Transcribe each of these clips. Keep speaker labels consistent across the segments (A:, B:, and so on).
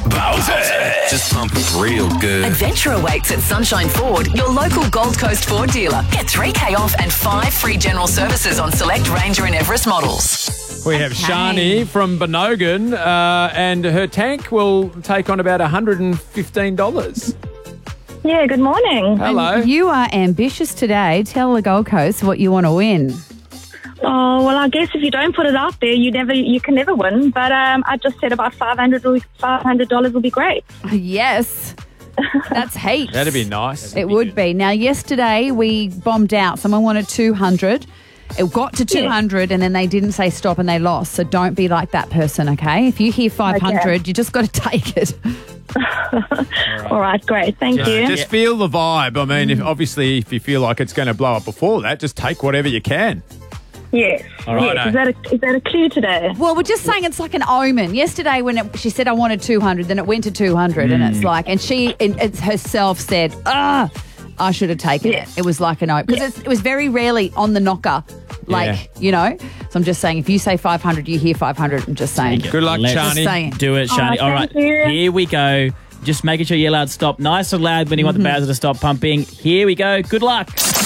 A: Bowser. Just pump real good.
B: Adventure awaits at Sunshine Ford, your local Gold Coast Ford dealer. Get $3,000 off and 5 free general services on select Ranger and Everest models.
C: We have Shani from Bonogan, and her tank will take on about $115.
D: Yeah, good morning.
C: Hello.
E: You are ambitious today. Tell the Gold Coast what you want to win.
D: Oh, well, I guess if you don't put it out there, you can never win. But I just said about $500 will be great.
E: Yes. That's heaps.
C: That'd be nice.
E: It would be. Now, yesterday we bombed out. Someone wanted 200. It got to 200 and then they didn't say stop and they lost. So don't be like that person, okay? If you hear 500, you just got to take it.
D: All right, great. Thank you.
C: Just feel the vibe. I mean, if you feel like it's going to blow up before that, just take whatever you can.
D: Yes.
C: All right,
D: Yes. Is that a clue today?
E: Well, we're just saying it's like an omen. Yesterday when she said I wanted 200, then it went to 200 and it's like, and she herself said, I should have taken it. It was like an omen. Because it was very rarely on the knocker. You know. So I'm just saying, if you say 500, you hear 500. I'm just saying.
C: Good luck, Shani.
F: Do it, Shani. All right, here we go. Just making sure you yell out stop nice and loud when you want the Bowser to stop pumping. Here we go. Good luck.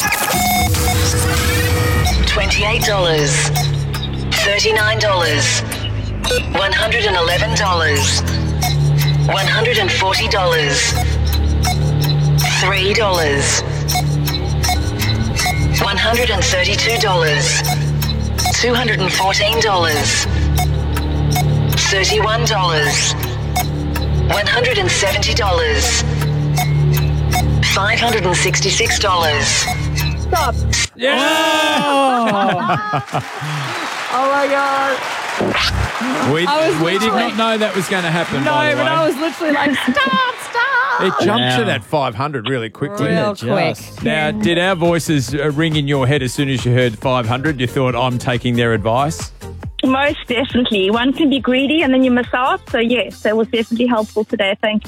B: $28, $39, $111, $140, $3, $132, $214, $31, $170, $566.
D: Stop.
C: Yeah! Oh my God. We did not know that was going to happen.
E: No,
C: by the
E: but
C: way.
E: I was literally like, stop.
C: It jumped to that 500 really quickly.
E: Real quick.
C: Now, did our voices ring in your head as soon as you heard 500? You thought, I'm taking their advice?
D: Most definitely. One can be greedy and then you miss out. So, yes, that was definitely helpful today. Thank you.